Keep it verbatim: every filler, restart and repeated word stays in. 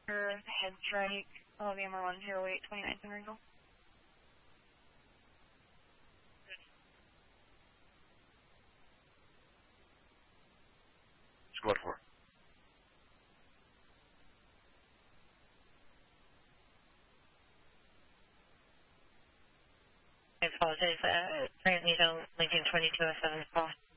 Head strike, Alabama one zero eight, twenty-ninth and Ringel. Squad four. I apologize. Uh, currently, though, Lincoln twenty-two oh seven call.